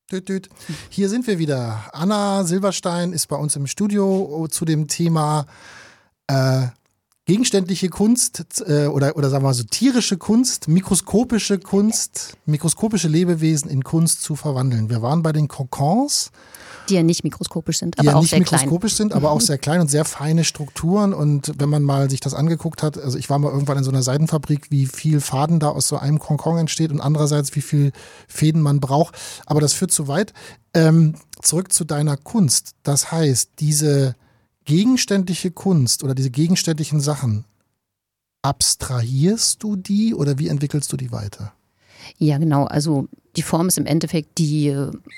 Düt, düt. Hier sind wir wieder. Anna Silberstein ist bei uns im Studio zu dem Thema gegenständliche Kunst oder sagen wir mal so tierische Kunst, mikroskopische Lebewesen in Kunst zu verwandeln. Wir waren bei den Kokons. Die ja nicht mikroskopisch sind, aber auch sehr klein. Aber auch sehr klein und sehr feine Strukturen. Und wenn man mal sich das angeguckt hat, also ich war mal irgendwann in so einer Seidenfabrik, wie viel Faden da aus so einem Kokon entsteht und andererseits, wie viel Fäden man braucht. Aber das führt zu weit. Zurück zu deiner Kunst. Das heißt, diese gegenständliche Kunst oder diese gegenständlichen Sachen, abstrahierst du die oder wie entwickelst du die weiter? Ja, genau. Also die Form ist im Endeffekt die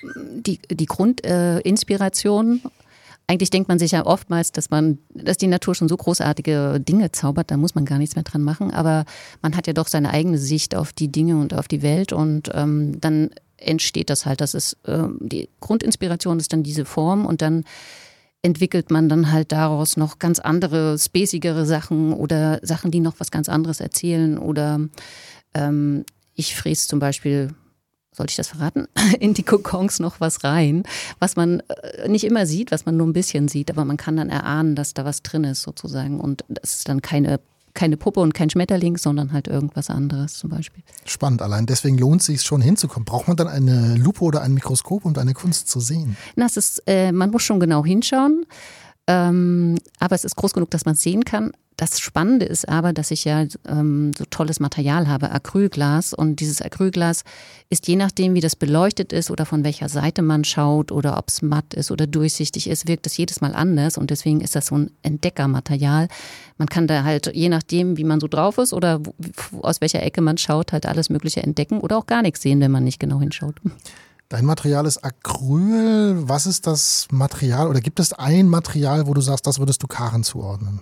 Grundinspiration. Eigentlich denkt man sich ja oftmals, dass die Natur schon so großartige Dinge zaubert, da muss man gar nichts mehr dran machen. Aber man hat ja doch seine eigene Sicht auf die Dinge und auf die Welt und dann entsteht das halt. Das ist die Grundinspiration ist dann diese Form und dann entwickelt man dann halt daraus noch ganz andere, spacigere Sachen oder Sachen, die noch was ganz anderes erzählen oder ich fräse zum Beispiel, sollte ich das verraten, in die Kokons noch was rein, was man nicht immer sieht, was man nur ein bisschen sieht, aber man kann dann erahnen, dass da was drin ist sozusagen und das ist dann keine Puppe und kein Schmetterling, sondern halt irgendwas anderes zum Beispiel. Spannend, allein deswegen lohnt es sich schon hinzukommen. Braucht man dann eine Lupe oder ein Mikroskop, um deine Kunst zu sehen? Man muss schon genau hinschauen, aber es ist groß genug, dass man es sehen kann. Das Spannende ist aber, dass ich ja so tolles Material habe, Acrylglas. Und dieses Acrylglas ist je nachdem, wie das beleuchtet ist oder von welcher Seite man schaut oder ob es matt ist oder durchsichtig ist, wirkt es jedes Mal anders. Und deswegen ist das so ein Entdeckermaterial. Man kann da halt, je nachdem, wie man so drauf ist oder aus welcher Ecke man schaut, halt alles Mögliche entdecken oder auch gar nichts sehen, wenn man nicht genau hinschaut. Dein Material ist Acryl. Was ist das Material oder gibt es ein Material, wo du sagst, das würdest du Karen zuordnen?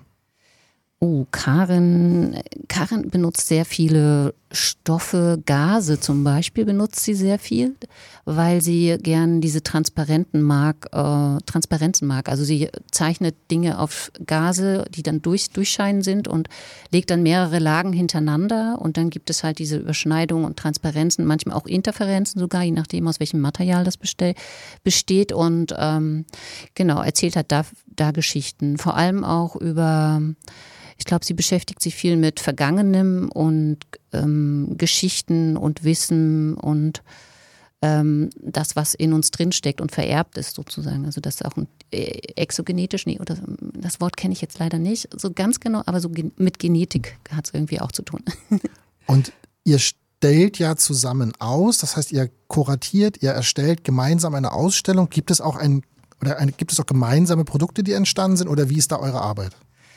Karen benutzt sehr viele Stoffe, Gase zum Beispiel benutzt sie sehr viel, weil sie gern diese Transparenzen mag. Also sie zeichnet Dinge auf Gase, die dann durchscheinend sind und legt dann mehrere Lagen hintereinander und dann gibt es halt diese Überschneidungen und Transparenzen, manchmal auch Interferenzen sogar, je nachdem aus welchem Material das besteht und erzählt halt da Geschichten, vor allem auch über... Ich glaube, sie beschäftigt sich viel mit Vergangenem und Geschichten und Wissen und das, was in uns drinsteckt und vererbt ist sozusagen. Also das ist auch exogenetisch, oder das Wort kenne ich jetzt leider nicht so ganz genau, aber so mit Genetik hat es irgendwie auch zu tun. Und ihr stellt ja zusammen aus, das heißt, ihr kuratiert, ihr erstellt gemeinsam eine Ausstellung. Gibt es auch gibt es auch gemeinsame Produkte, die entstanden sind oder wie ist da eure Arbeit?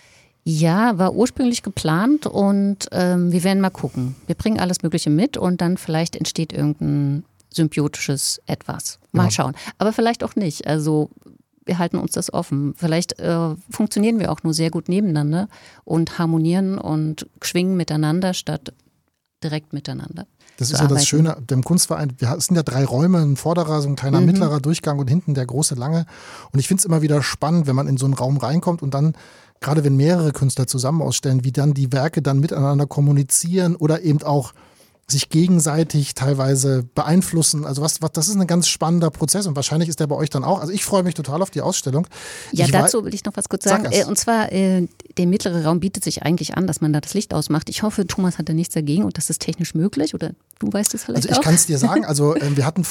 Ja, war ursprünglich geplant und wir werden mal gucken. Wir bringen alles Mögliche mit und dann vielleicht entsteht irgendein symbiotisches Etwas. Mal schauen. Aber vielleicht auch nicht. Also wir halten uns das offen. Vielleicht funktionieren wir auch nur sehr gut nebeneinander und harmonieren und schwingen miteinander statt direkt miteinander. Das ist ja das Schöne dem Kunstverein. Es sind ja 3 Räume, ein vorderer, so ein kleiner mittlerer Durchgang und hinten der große lange. Und ich finde es immer wieder spannend, wenn man in so einen Raum reinkommt und dann, gerade wenn mehrere Künstler zusammen ausstellen, wie dann die Werke dann miteinander kommunizieren oder eben auch sich gegenseitig teilweise beeinflussen. Also das ist ein ganz spannender Prozess und wahrscheinlich ist der bei euch dann auch. Also ich freue mich total auf die Ausstellung. Ja, dazu will ich noch was kurz sagen. Und zwar, der mittlere Raum bietet sich eigentlich an, dass man da das Licht ausmacht. Ich hoffe, Thomas hat da nichts dagegen und das ist technisch möglich oder du weißt es vielleicht auch. Also ich kann es dir sagen, also wir hatten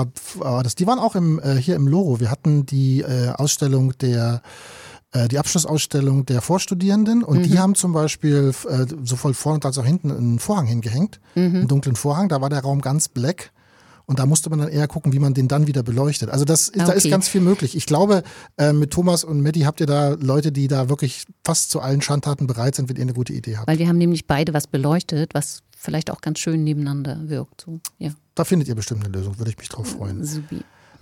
die waren auch hier im Loro, wir hatten die Ausstellung die Abschlussausstellung der Vorstudierenden und die haben zum Beispiel sowohl vorne als auch hinten einen Vorhang hingehängt, einen dunklen Vorhang, da war der Raum ganz black und da musste man dann eher gucken, wie man den dann wieder beleuchtet. Also da ist ganz viel möglich. Ich glaube, mit Thomas und Matti habt ihr da Leute, die da wirklich fast zu allen Schandtaten bereit sind, wenn ihr eine gute Idee habt. Weil wir haben nämlich beide was beleuchtet, was vielleicht auch ganz schön nebeneinander wirkt. So, ja. Da findet ihr bestimmt eine Lösung, würde ich mich drauf freuen. Supi.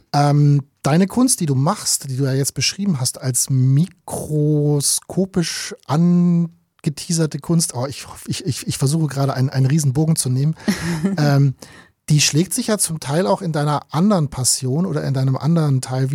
Deine Kunst, die du machst, die du ja jetzt beschrieben hast, als mikroskopisch angeteaserte Kunst, ich versuche gerade einen riesen Bogen zu nehmen, die schlägt sich ja zum Teil auch in deiner anderen Passion oder in deinem anderen Teil wieder.